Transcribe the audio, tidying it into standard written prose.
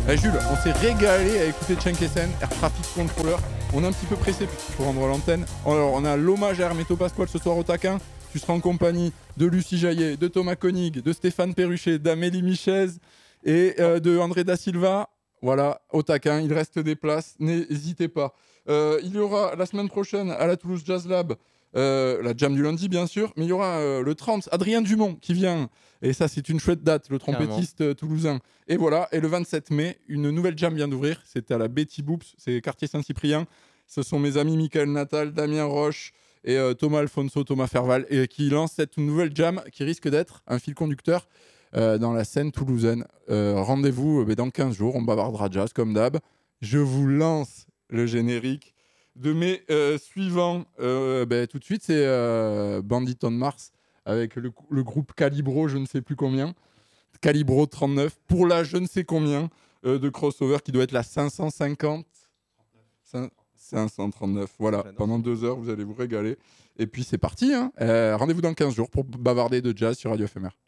Jules, on s'est régalé à écouter Chenkessen, Air Traffic Controller. On est un petit peu pressé pour rendre l'antenne. Alors, on a l'hommage à Hermeto Pasquale ce soir au taquin. Tu seras en compagnie de Lucie Jaillet, de Thomas Koenig, de Stéphane Perruchet, d'Amélie Michez et de André Da Silva. Voilà, au taquin, il reste des places, n'hésitez pas. Il y aura la semaine prochaine à la Toulouse Jazz Lab, la jam du lundi bien sûr, mais il y aura le 30, Adrien Dumont qui vient. Et ça, c'est une chouette date, le trompettiste toulousain. Et voilà, et le 27 mai, une nouvelle jam vient d'ouvrir. C'était à la Betty Boops, c'est quartier Saint-Cyprien. Ce sont mes amis Michael Natal, Damien Roche et Thomas Alfonso, Thomas Ferval, et qui lancent cette nouvelle jam qui risque d'être un fil conducteur dans la scène toulousaine. Rendez-vous dans 15 jours, on bavardera jazz comme d'hab. Je vous lance le générique de mes suivants. Tout de suite, c'est Bandit on Mars avec le groupe Calibro, je ne sais plus combien. Calibro 39 pour la je ne sais combien de crossover qui doit être la 550. 539, voilà. Pendant 2 heures, vous allez vous régaler. Et puis c'est parti. Rendez-vous dans 15 jours pour bavarder de jazz sur Radio FMR.